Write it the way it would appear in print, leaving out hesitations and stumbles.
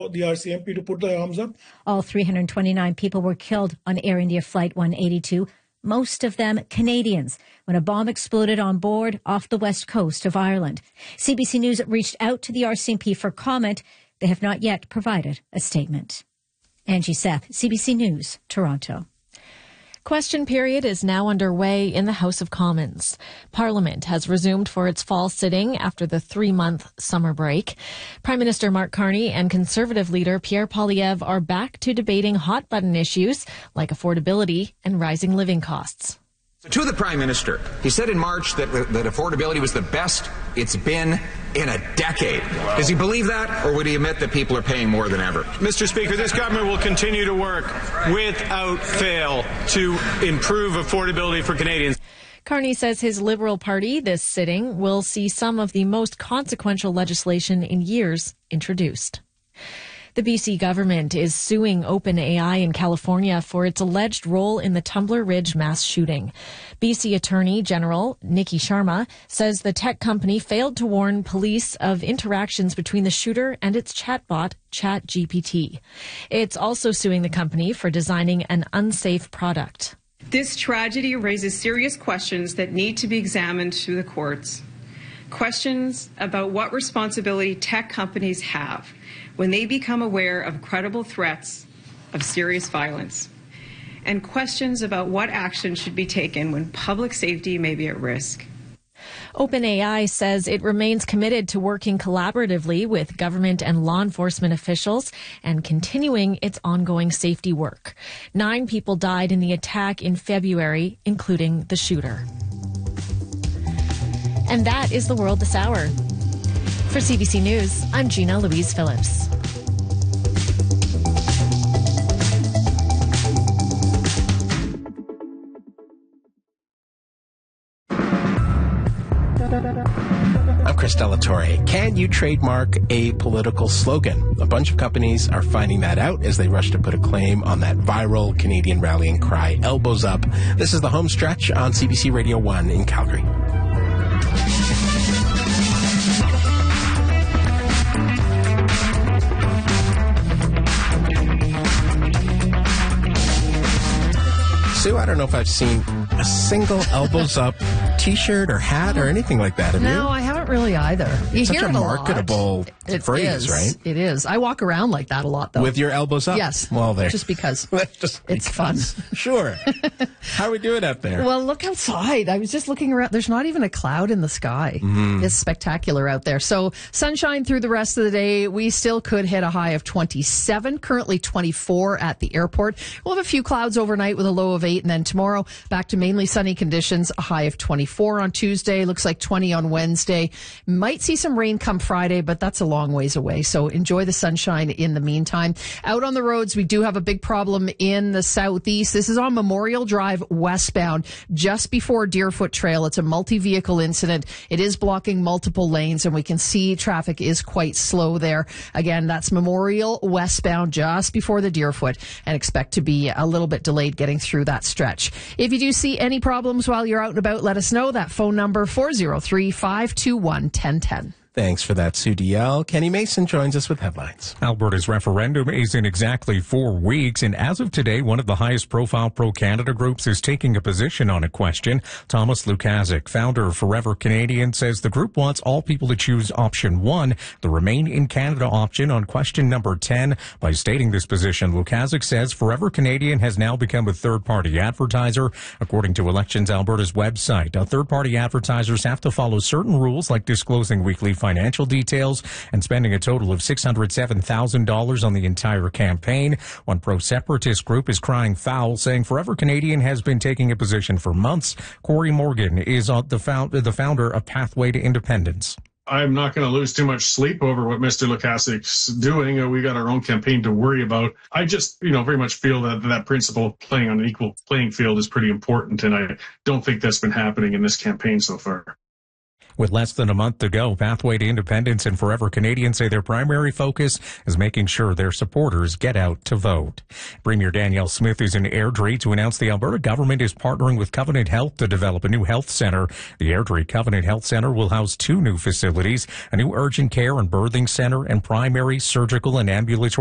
The RCMP to put their arms up. All 329 people were killed on Air India Flight 182, most of them Canadians, when a bomb exploded on board off the west coast of Ireland. CBC News reached out to the RCMP for comment. They have not yet provided a statement. Angie Seth, CBC News, Toronto. Question period is now underway in the House of Commons. Parliament has resumed for its fall sitting after the 3-month summer break. Prime Minister Mark Carney and Conservative leader Pierre Poilievre are back to debating hot-button issues like affordability and rising living costs. To the Prime Minister, he said in March that affordability was the best it's been in a decade. Does he believe that, or would he admit that people are paying more than ever? Mr. Speaker, this government will continue to work without fail to improve affordability for Canadians. Carney says his Liberal Party this sitting will see some of the most consequential legislation in years introduced. The BC government is suing OpenAI in California for its alleged role in the Tumbler Ridge mass shooting. BC Attorney General Nikki Sharma says the tech company failed to warn police of interactions between the shooter and its chatbot, ChatGPT. It's also suing the company for designing an unsafe product. This tragedy raises serious questions that need to be examined through the courts. Questions about what responsibility tech companies have when they become aware of credible threats of serious violence, and questions about what action should be taken when public safety may be at risk. OpenAI says it remains committed to working collaboratively with government and law enforcement officials and continuing its ongoing safety work. 9 people died in the attack in February, including the shooter. And that is the world this hour. For CBC News, I'm Gina Louise Phillips. I'm Chris Delatorre. Can you trademark a political slogan? A bunch of companies are finding that out as they rush to put a claim on that viral Canadian rallying cry, Elbows Up. This is the home stretch on CBC Radio 1 in Calgary. Sue, I don't know if I've seen a single Elbows Up T-shirt or hat or anything like that. Have you? No, I haven't really either. You it's hear such it a a lot. marketable phrase, right? It is. I walk around like that a lot, though. With your elbows up? Yes. Well, there. Just because. It's fun. Sure. How are we doing out there? Well, look outside. I was just looking around. There's not even a cloud in the sky. It's spectacular out there. So sunshine through the rest of the day. We still could hit a high of 27, currently 24 at the airport. We'll have a few clouds overnight with a low of 8, and then tomorrow back to mainly sunny conditions, a high of 24 on Tuesday. Looks like 20 on Wednesday. Might see some rain come Friday, but that's a long ways away. So enjoy the sunshine in the meantime. Out on the roads, we do have a big problem in the southeast. This is on Memorial Drive westbound, just before Deerfoot Trail. It's a multi-vehicle incident. It is blocking multiple lanes, and we can see traffic is quite slow there. Again, that's Memorial westbound, just before the Deerfoot, and expect to be a little bit delayed getting through that stretch. If you do see any problems while you're out and about, let us know. That phone number, 403-521-1010. Thanks for that, Sue DL. Kenny Mason joins us with headlines. Alberta's referendum is in exactly 4 weeks, and as of today, one of the highest-profile pro-Canada groups is taking a position on a question. Thomas Lukaszuk, founder of Forever Canadian, says the group wants all people to choose option 1, the Remain in Canada option, on question number 10. By stating this position, Lukaszuk says Forever Canadian has now become a third-party advertiser. According to Elections Alberta's website, third-party advertisers have to follow certain rules like disclosing weekly financial details and spending a total of $607,000 on the entire campaign. One pro-separatist group is crying foul, saying Forever Canadian has been taking a position for months. Corey Morgan is the founder of Pathway to Independence. I'm not going to lose too much sleep over what Mr. Lukaszuk's doing. We got our own campaign to worry about. I just, very much feel that principle of playing on an equal playing field is pretty important, and I don't think that's been happening in this campaign so far. With less than a month to go, Pathway to Independence and Forever Canadian say their primary focus is making sure their supporters get out to vote. Premier Danielle Smith is in Airdrie to announce the Alberta government is partnering with Covenant Health to develop a new health centre. The Airdrie Covenant Health Centre will house 2 new facilities, a new urgent care and birthing centre and primary, surgical and ambulatory